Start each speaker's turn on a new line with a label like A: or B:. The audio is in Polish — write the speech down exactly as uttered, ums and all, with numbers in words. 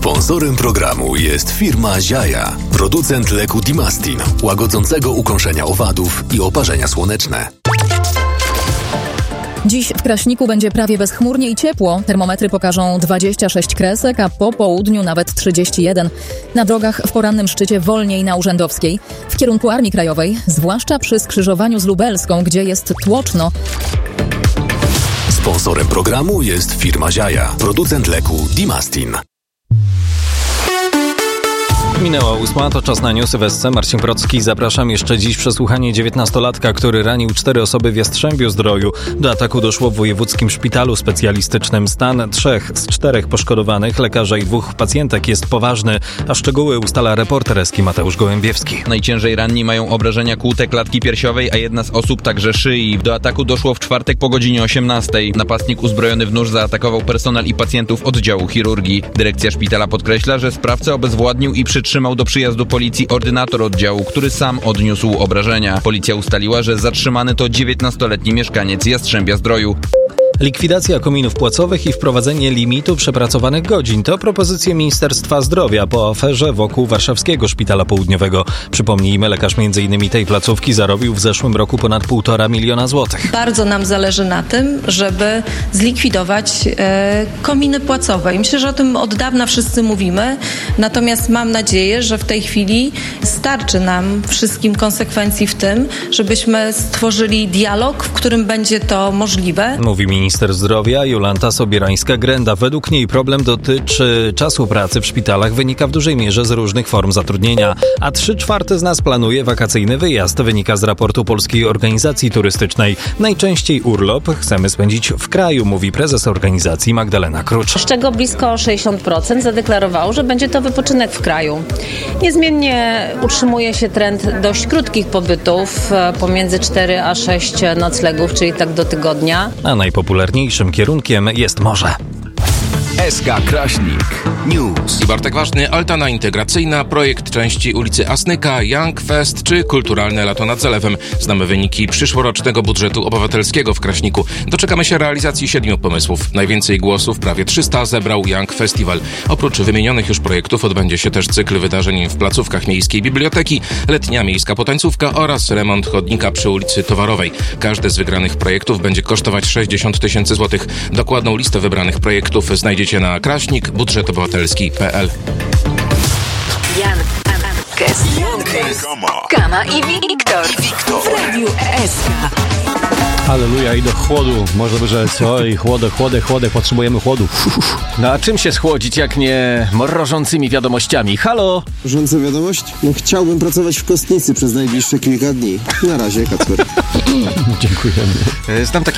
A: Sponsorem programu jest firma Ziaja, producent leku Dimastin, łagodzącego ukąszenia owadów i oparzenia słoneczne.
B: Dziś w Kraśniku będzie prawie bezchmurnie i ciepło. Termometry pokażą dwadzieścia sześć kresek, a po południu nawet trzydzieści jeden. Na drogach w porannym szczycie wolniej na Urzędowskiej. W kierunku Armii Krajowej, zwłaszcza przy skrzyżowaniu z Lubelską, gdzie jest tłoczno.
A: Sponsorem programu jest firma Ziaja, producent leku Dimastin.
C: Minęła ósma, to czas na newsy w S C. Marcin Procki. Zapraszam. Jeszcze dziś przesłuchanie dziewiętnastolatka, który ranił cztery osoby w Jastrzębiu-Zdroju. Do ataku doszło w wojewódzkim szpitalu specjalistycznym. Stan trzech z czterech poszkodowanych, lekarza i dwóch pacjentek, jest poważny, a szczegóły ustala reporter S K I Mateusz Gołębiewski.
D: Najciężej ranni mają obrażenia kłute klatki piersiowej, a jedna z osób także szyi. Do ataku doszło w czwartek po godzinie osiemnastej. Napastnik uzbrojony w nóż zaatakował personel i pacjentów oddziału chirurgii. Dyrekcja szpitala podkreśla, że sprawcę obezwładnił i przytrzymał Trzymał do przyjazdu policji ordynator oddziału, który sam odniósł obrażenia. Policja ustaliła, że zatrzymany to dziewiętnastoletni mieszkaniec Jastrzębia-Zdroju.
C: Likwidacja kominów płacowych i wprowadzenie limitu przepracowanych godzin to propozycje Ministerstwa Zdrowia po aferze wokół Warszawskiego Szpitala Południowego. Przypomnijmy, lekarz między innymi tej placówki zarobił w zeszłym roku ponad półtora miliona złotych.
E: Bardzo nam zależy na tym, żeby zlikwidować e, kominy płacowe. I myślę, że o tym od dawna wszyscy mówimy, natomiast mam nadzieję, że w tej chwili starczy nam wszystkim konsekwencji w tym, żebyśmy stworzyli dialog, w którym będzie to możliwe.
C: Mówi minister zdrowia Jolanta Sobierańska-Grenda. Według niej problem dotyczy czasu pracy w szpitalach, wynika w dużej mierze z różnych form zatrudnienia, a trzy czwarte z nas planuje wakacyjny wyjazd, wynika z raportu Polskiej Organizacji Turystycznej. Najczęściej urlop chcemy spędzić w kraju, mówi prezes organizacji Magdalena Krucz.
F: Z czego blisko sześćdziesiąt procent zadeklarowało, że będzie to wypoczynek w kraju. Niezmiennie utrzymuje się trend dość krótkich pobytów, pomiędzy cztery a sześć noclegów, czyli tak do tygodnia.
C: A najpopularniejszym kierunkiem jest morze.
A: S K Kraśnik News.
G: I Bartek Ważny, altana integracyjna, projekt części ulicy Asnyka, Young Fest czy kulturalne lato nad zalewem. Znamy wyniki przyszłorocznego budżetu obywatelskiego w Kraśniku. Doczekamy się realizacji siedmiu pomysłów. Najwięcej głosów, prawie trzysta, zebrał Young Festival. Oprócz wymienionych już projektów odbędzie się też cykl wydarzeń w placówkach Miejskiej Biblioteki, letnia miejska potańcówka oraz remont chodnika przy ulicy Towarowej. Każdy z wygranych projektów będzie kosztować sześćdziesiąt tysięcy złotych. Dokładną listę wybranych projektów znajdziecie na kraśnik budżet obywatelski kropka p l.
H: Jan, Kes, Kama i Wiktor w Radiu S K.
I: Halleluja, i do chłodu, można by rzec. Oj, chłodę, chłodę, chłodę, potrzebujemy chłodu. No a czym się schłodzić, jak nie mrożącymi wiadomościami? Halo?
J: Mrożąca wiadomość? No chciałbym pracować w kostnicy przez najbliższe kilka dni. Na razie, Kacper.
I: Dziękujemy.
K: Znam taki